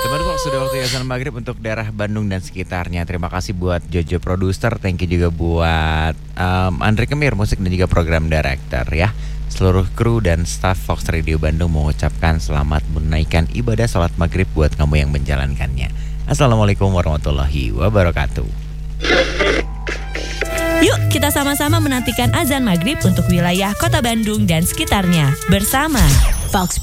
Teman-teman, sudah waktu azan maghrib untuk daerah Bandung dan sekitarnya. Terima kasih buat Jojo produser, thank you juga buat Andre Kemir musik dan juga program director ya. Seluruh kru dan staf Fox Radio Bandung mengucapkan selamat menunaikan ibadah salat maghrib buat kamu yang menjalankannya. Assalamualaikum warahmatullahi wabarakatuh. Yuk kita sama-sama menantikan azan maghrib untuk wilayah Kota Bandung dan sekitarnya bersama Fox